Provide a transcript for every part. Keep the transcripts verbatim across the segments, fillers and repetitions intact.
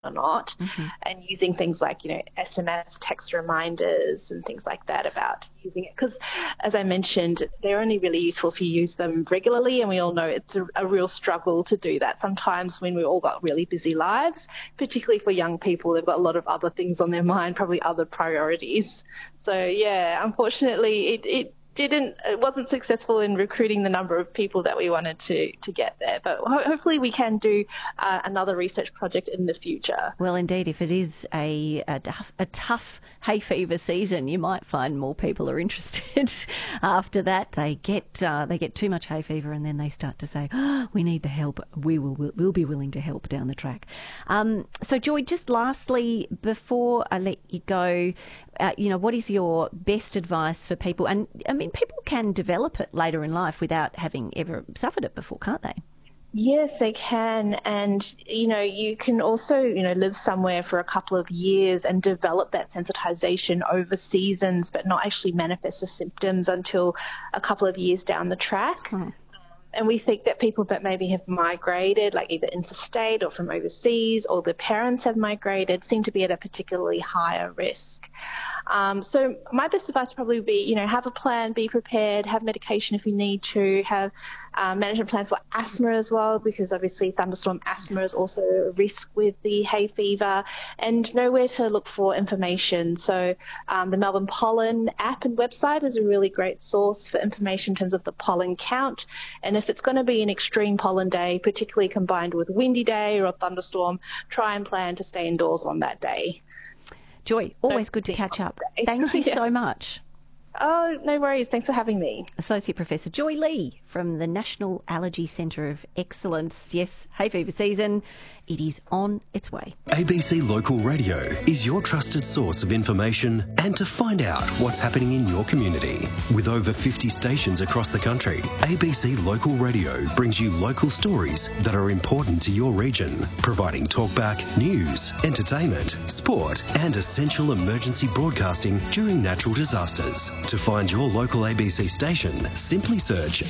or not, mm-hmm. and using things like, you know, S M S text reminders and things like that about using it. Because, as I mentioned, they're only really useful if you use them regularly, and we all know it's a, a real struggle to do that sometimes when we've all got really busy lives, particularly for young people. They've got a lot of other things on their mind, probably other priorities. So, yeah, unfortunately, it, it didn't it wasn't successful in recruiting the number of people that we wanted to to get there, but ho- hopefully we can do uh, another research project in the future. Well, indeed, if it is a, a, tough, a tough hay fever season, you might find more people are interested. After that, they get uh, they get too much hay fever, and then they start to say, oh, we need the help. We will we'll, we'll be willing to help down the track. Um, so, Joy, just lastly, before I let you go, uh, you know, what is your best advice for people? And I mean, people can develop it later in life without having ever suffered it before, can't they? Yes, they can. And, you know, you can also, you know, live somewhere for a couple of years and develop that sensitization over seasons, but not actually manifest the symptoms until a couple of years down the track. Hmm. And we think that people that maybe have migrated, like either interstate or from overseas, or their parents have migrated, seem to be at a particularly higher risk. Um, so my best advice would probably be, you know, have a plan, be prepared, have medication if you need to, have um, management plan for asthma as well, because obviously thunderstorm asthma is also a risk with the hay fever, and know where to look for information. So um, the Melbourne Pollen app and website is a really great source for information in terms of the pollen count. And if it's going to be an extreme pollen day, particularly combined with windy day or a thunderstorm, try and plan to stay indoors on that day. Joy, always good to catch up. Thank you so much. Oh, no worries. Thanks for having me. Associate Professor Joy Lee from the National Allergy Centre of Excellence. Yes, hay fever season, it is on its way. A B C Local Radio is your trusted source of information and to find out what's happening in your community. With over fifty stations across the country, A B C Local Radio brings you local stories that are important to your region, providing talkback, news, entertainment, sport and essential emergency broadcasting during natural disasters. To find your local A B C station, simply search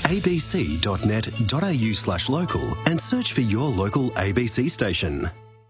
abc.net.au slash local and search for your local A B C station.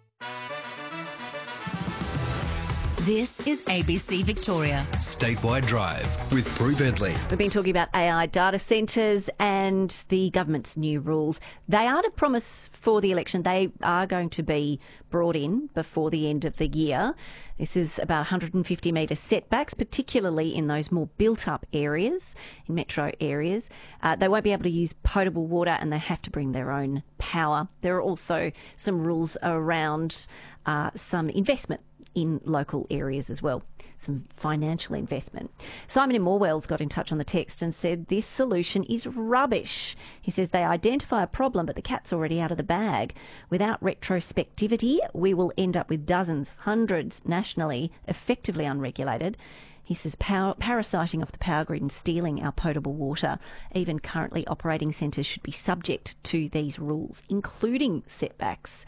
This is A B C Victoria. Statewide Drive with Prue Bentley. We've been talking about A I data centres and the government's new rules. They are to promise for the election. They are going to be brought in before the end of the year. This is about one hundred fifty metre setbacks, particularly in those more built-up areas, in metro areas. Uh, they won't be able to use potable water and they have to bring their own power. There are also some rules around uh, some investment in local areas as well, some financial investment. Simon in Morwell's got in touch on the text and said this solution is rubbish. He says they identify a problem, but the cat's already out of the bag. Without retrospectivity, we will end up with dozens, hundreds nationally, effectively unregulated. He says power, parasiting off the power grid and stealing our potable water. Even currently operating centres should be subject to these rules, including setbacks.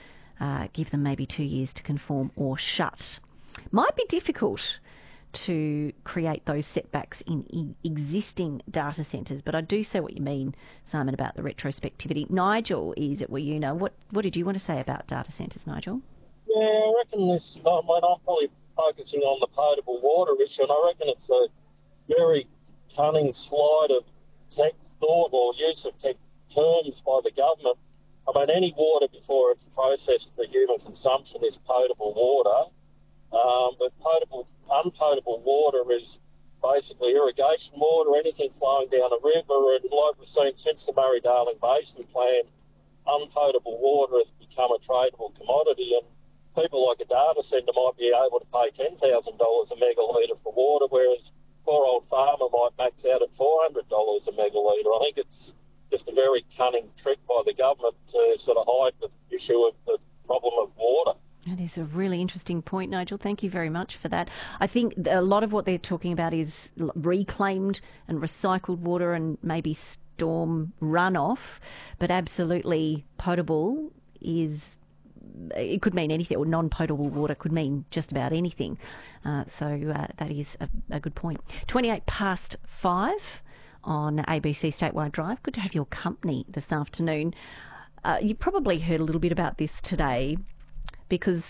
Uh, give them maybe two years to conform or shut. Might be difficult to create those setbacks in e- existing data centres, but I do see what you mean, Simon, about the retrospectivity. Nigel is at Wiyuna. What what did you want to say about data centres, Nigel? Yeah, I reckon this, I mean, I'm probably focusing on the potable water issue, and I reckon it's a very cunning slide of tech thought or use of tech terms by the government. I mean, any water before it's processed for human consumption is potable water, um, but potable, unpotable water is basically irrigation water, anything flowing down a river, and like we've seen since the Murray-Darling Basin Plan, unpotable water has become a tradable commodity, and people like a data centre might be able to pay ten thousand dollars a megalitre for water, whereas poor old farmer might max out at four hundred dollars a megalitre. I think it's just a very cunning trick by the government to sort of hide the issue of the problem of water. That is a really interesting point, Nigel. Thank you very much for that. I think a lot of what they're talking about is reclaimed and recycled water and maybe storm runoff, but absolutely potable is, it could mean anything, or non-potable water could mean just about anything. Uh, so uh, that is a, a good point. twenty-eight past five on A B C Statewide Drive. Good to have your company this afternoon. Uh, you probably heard a little bit about this today because